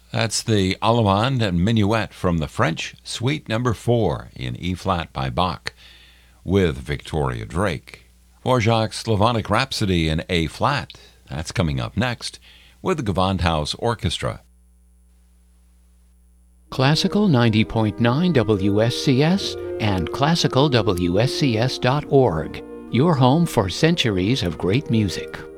That's the Allemande Minuet from the French Suite Number 4 in E-flat by Bach with Victoria Drake. Dvorak's Slavonic Rhapsody in A-flat. That's coming up next with the Gewandhaus Orchestra. Classical 90.9 WSCS and classicalwscs.org. Your home for centuries of great music.